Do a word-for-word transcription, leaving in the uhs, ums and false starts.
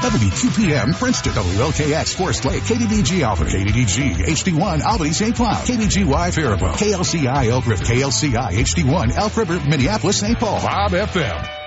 W Q P M, Princeton. W L K X, Forest Lake. K D D G Alpha. K D D G, H D one, Albany, Saint Cloud. K D G Y, Faribault. K L C I, Elk River. K L C I, H D one, Elk River, Minneapolis, Saint Paul. Bob F M.